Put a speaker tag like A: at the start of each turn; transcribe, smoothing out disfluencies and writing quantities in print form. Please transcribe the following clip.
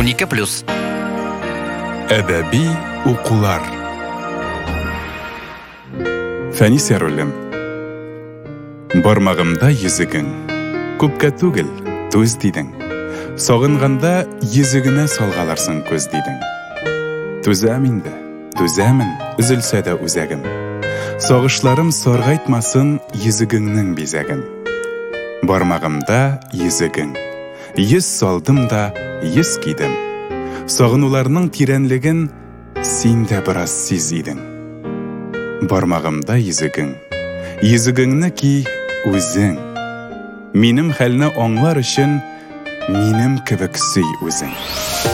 A: 12+.
B: Әдәби укулар. Фәнис Яруллин. Бармағымда езігің, күпкә түгел төз дидең. Сағынғанда езігіне салғаларсың көз дидең. Түзәм инде, түзәмін, үзілсә дә үзәгім. Сағышларым сарғайтмасын езігіңнің бизәгін. Бармағымда езігің, ез салдым да ез кидім. Сағынуларның тирәнлеген син дә біраз сезидің. Бармағымда езігің, езігіңні ки өзің. Минем хәлне аңлар өчен минем кебек сөй үзең.